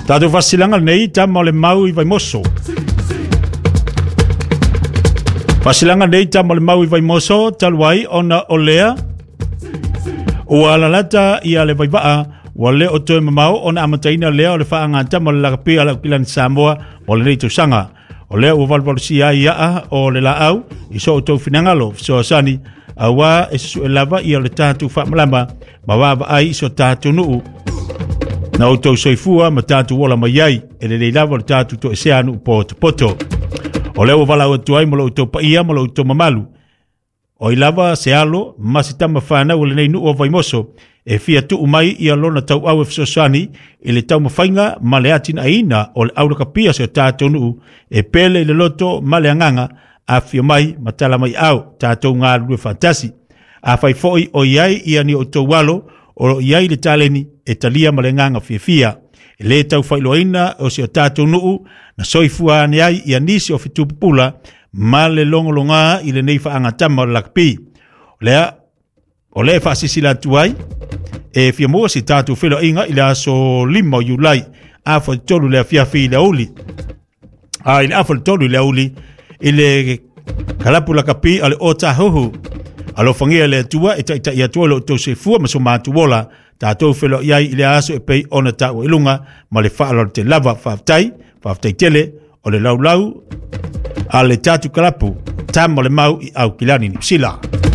Tātou whasilanga nei tama o le mau I vai moso. Whasilanga nei tama o le mau I vai moso, taluai ona o lea. Ua alalata I ale vai vaa, ua le o toe mamau, ona amataina lea o le whaanga tama o le lakapi ala kilani Samoa, o le nei tausanga. O lea ua valpalosi ai aa o le la au, I so o tau finangalo, so asani, awa e su e lava I le tātou whamalama, ma wawa ai so tātou nuu. Na o tau soifua ma tātou wola mai ai, e le lava le tātou to e seanu po te poto. O leo wala o tuai mo lo tau paia mo lo tau mamalu. O I lava se alo, masitama whana o le nei nuu o vaimoso, e fia tu umai I alona tau au e fsosani, I le tau mawhainga ma le atina aina o le auraka pia se o tātou nuu, e pele I le loto ma le anganga, a fia mai ma tala mai au, tātou ngā rue fantasi. A fai foi o iai I ani o tau walo, o iai le taleni e talia malenganga fia. E le tau whailoaina o se o tātou nuu na soifua ane ai I anisi o fitupula ma le longolonga I le nei whaangatama o lakpi. O le whaasisi la tuai e fia mua si tātou whiloainga I le aso 5 Julai a whaitolu le fiafi le uli. I le a whaitolu le uli I le kalapu lakapi ale o tahuhu. Alo whangia le atua e taita I atua lo tau se fua maso mātu wola tātou whelo iai I le aso e pei ona tau ilunga ma le whaalo te lava whaftai tele o le laulau a le tātu kalapu tamo le mau I au kilani ni psila.